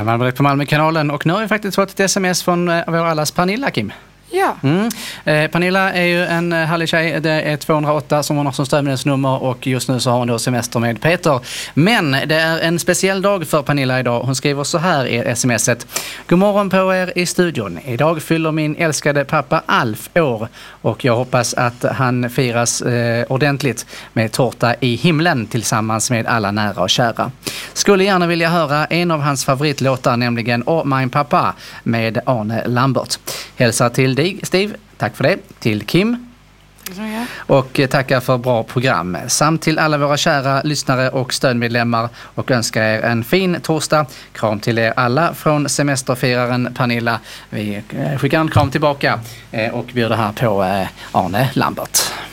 Malmö på Malmökanalen, och nu har vi faktiskt fått ett sms från vår allas Pernilla, Kim. Ja. Pernilla är ju en härlig tjej. Det är 208 som hon har som stödmedelsnummer, och just nu så har hon då semester med Peter. Men det är en speciell dag för Pernilla idag. Hon skriver så här i smset: God morgon på er i studion. Idag fyller min älskade pappa Alf år, och jag hoppas att han firas ordentligt med tårta i himlen tillsammans med alla nära och kära. Skulle gärna vilja höra en av hans favoritlåtar, nämligen Åh min pappa med Arne Lambert. Hälsa till dig, Steve. Tack för det. Till Kim. Och tackar för bra program. Samt till alla våra kära lyssnare och stödmedlemmar, och önskar er en fin torsdag. Kram till er alla från semesterfiraren Pernilla. Vi skickar en kram tillbaka och bjuder här på Arne Lambert.